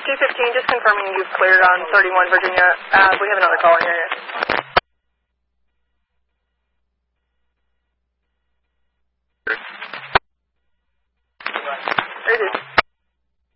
215, just confirming you've cleared on 31 Virginia. We have another call in here.